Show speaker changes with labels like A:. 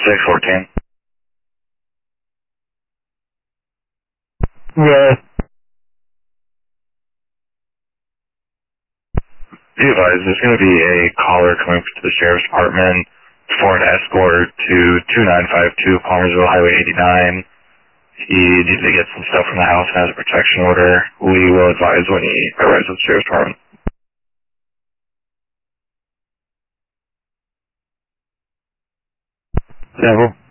A: 614.
B: Yeah.
A: Be advised, there's going to be a caller coming to the Sheriff's Department for an escort to 2952 Palmersville Highway 89. He needs to get some stuff from the house and has a protection order. We will advise when he arrives at the Sheriff's Department.
B: Several.